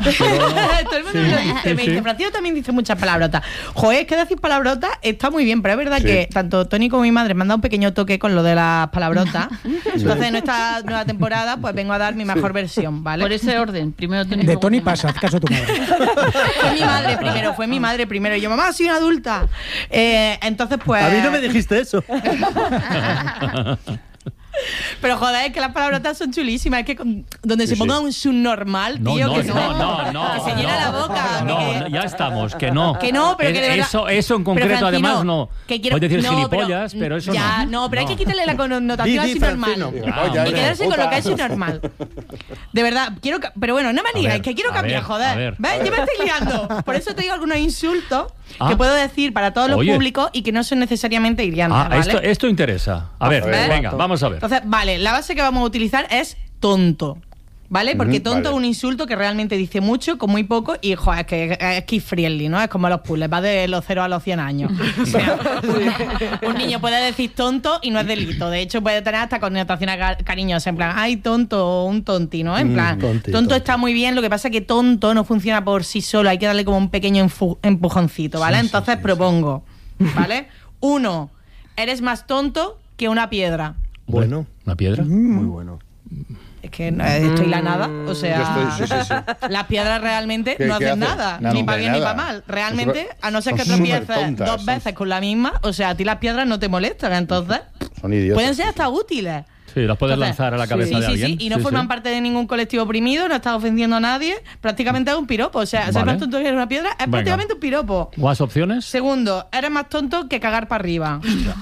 Todo el mundo me lo dice. Me dice, Francisco también dice muchas palabrotas. Joder, es que decir palabrotas está muy bien, pero es verdad que tanto Tony como mi madre me han dado un pequeño toque con lo de las palabrotas. Entonces, en esta nueva temporada, pues vengo a dar mi mejor versión, ¿vale? Por ese orden. Primero Tony. De Tony pasa, haz caso a tu madre. Fue mi madre primero. Y yo, mamá, soy una adulta. Entonces, pues... A mí no me dijiste eso. Pero joder, es que las palabrotas son chulísimas. Es que donde se ponga un subnormal, tío, que se llena la boca. No, ya estamos, que no. Que no, pero que de verdad... Eso en concreto, Francino, además, no. Puedes decir gilipollas, pero eso ya, no. pero hay que quitarle la connotación a subnormal. Y quedarse con lo que es subnormal. De verdad, quiero... Pero bueno, no me digáis, que quiero cambiar, joder. ¿Ves? Yo me estoy liando. Por eso te digo algunos insultos que puedo decir para todos los públicos y que no son necesariamente hiriantes, ¿vale? Esto interesa. A ver, venga, vamos a ver. Entonces, vale, la base que vamos a utilizar es tonto. ¿Vale? Porque tonto es un insulto que realmente dice mucho con muy poco y, joder, es kid friendly, ¿no? Es como los puzzles, va de los 0 a los 100 años. O sea, un niño puede decir tonto y no es delito. De hecho, puede tener hasta connotaciones cariñosas. En plan, ay, tonto o un tonti, ¿no? En plan, tonto está muy bien. Lo que pasa es que tonto no funciona por sí solo. Hay que darle como un pequeño empujoncito, ¿vale? Entonces propongo, ¿vale? 1. Eres más tonto que una piedra. Bueno. ¿Una piedra? Muy bueno. Es que estoy la nada, o sea, sí. las piedras realmente no hacen nada, ni para bien ni para mal. Realmente, a no ser que tropieces 2 veces con la misma, o sea, a ti las piedras no te molestan, entonces son idiotas. Pueden ser hasta útiles. Sí, las puedes lanzar a la cabeza de alguien. Sí, y no forman parte de ningún colectivo oprimido, no estás ofendiendo a nadie, prácticamente es un piropo. O sea, ser más tonto que una piedra es prácticamente un piropo. ¿Más opciones? Segundo, eres más tonto que cagar para arriba.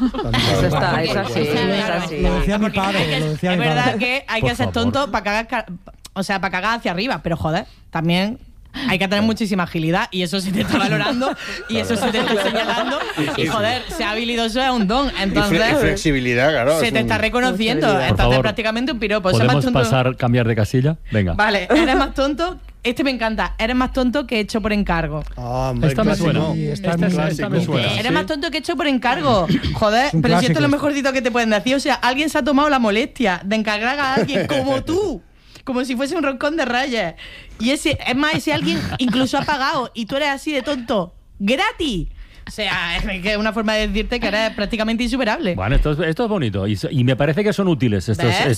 Eso está, es así. Lo decía mi padre. Es verdad que hay que ser tonto para cagar, o sea, para cagar hacia arriba, pero joder, también... Hay que tener muchísima agilidad y eso se te está valorando y eso se te está señalando y joder, ser habilidoso es un don, entonces y flexibilidad, claro, se te está reconociendo, entonces favor, prácticamente un piropo. ¿Podemos cambiar de casilla? Venga. Vale, eres más tonto, este me encanta, eres más tonto que hecho por encargo. Esta me suena. Esta me suena. Eres más tonto que hecho por encargo. Joder, pero si esto es lo mejorcito que te pueden decir, o sea, alguien se ha tomado la molestia de encargar a alguien como tú. Como si fuese un roscón de reyes. Y es más, ese alguien incluso ha pagado y tú eres así de tonto. ¡Gratis! O sea, es que es una forma de decirte que eres prácticamente insuperable. Bueno, esto es bonito. Y me parece que son útiles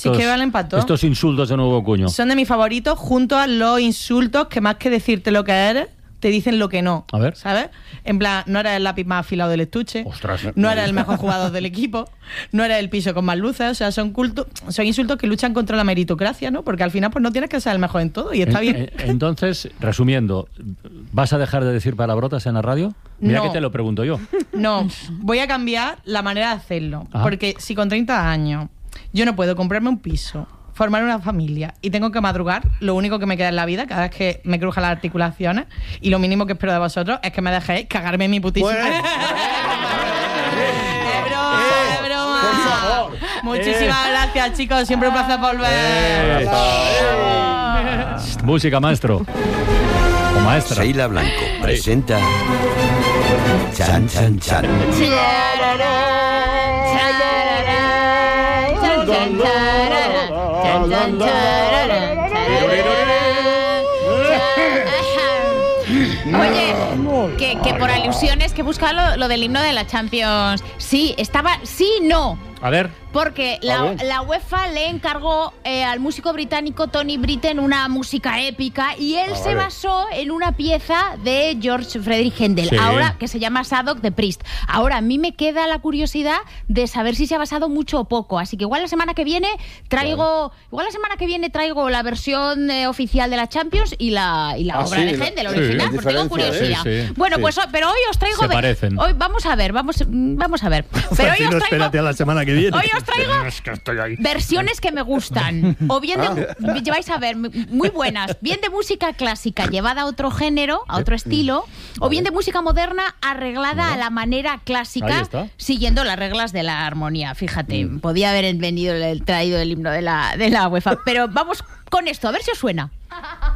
estos insultos de nuevo cuño. Son de mis favoritos junto a los insultos que más que decirte lo que eres, te dicen lo que no. A ver. ¿Sabes? En plan, no eres el lápiz más afilado del estuche. Ostras. No eres el mejor jugador del equipo. No eres el piso con más luces. O sea, son insultos que luchan contra la meritocracia, ¿no? Porque al final pues no tienes que ser el mejor en todo y está bien. Entonces, resumiendo, ¿vas a dejar de decir palabrotas en la radio? Mira que te lo pregunto yo. No, voy a cambiar la manera de hacerlo. Ajá. Porque si con 30 años yo no puedo comprarme un piso, formar una familia y tengo que madrugar, lo único que me queda en la vida cada vez que me crujan las articulaciones, y lo mínimo que espero de vosotros es que me dejéis cagarme en mi putísima. Bueno. Es broma. Muchísimas gracias, chicos, siempre un placer volver. Música, maestro o maestra. Sheila Blanco presenta Chan Chan Chan. Oye, que por alusiones que busca lo del himno de la Champions. Sí, no. A ver. Porque la UEFA le encargó al músico británico Tony Britten una música épica y él se basó en una pieza de George Friedrich Händel, ahora que se llama Sadok de Priest. Ahora, a mí me queda la curiosidad de saber si se ha basado mucho o poco, así que igual la semana que viene traigo la versión oficial de la Champions y la obra de Händel original, porque tengo curiosidad. Bueno, pues pero hoy os traigo... Se parecen. Hoy vamos a ver. Pero hoy os traigo... Espérate a la semana que viene. Hoy os traigo versiones que me gustan. O bien vais a ver, muy buenas. Bien de música clásica llevada a otro género, a otro estilo. O bien de música moderna arreglada a la manera clásica, siguiendo las reglas de la armonía. Fíjate, podía haber traído el himno de la UEFA. Pero vamos con esto, a ver si os suena.